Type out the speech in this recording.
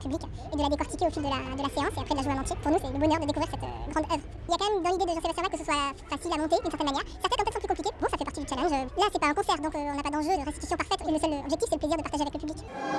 public et de la décortiquer au fil de la séance et après de la jouer en entier. Pour nous, c'est le bonheur de découvrir cette grande œuvre. Il y a quand même dans l'idée de Jean-Sébastien Bach que ce soit facile à monter d'une certaine manière. Certaines en fait sont plus compliquées. Bon, ça fait partie du challenge. Là, c'est pas un concert, donc on n'a pas d'enjeu de restitution parfaite. Et le seul objectif, c'est le plaisir de partager avec le public.